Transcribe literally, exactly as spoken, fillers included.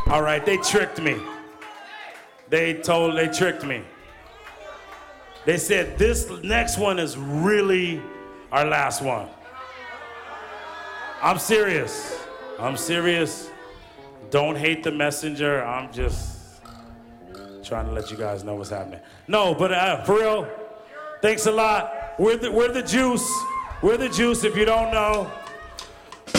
All right, they tricked me. They told, they tricked me. They said this next one is really our last one. I'm serious. I'm serious. Don't hate the messenger. I'm just trying to let you guys know what's happening. No, but uh, for real, thanks a lot. We're the, we're the juice. We're the juice if you don't know.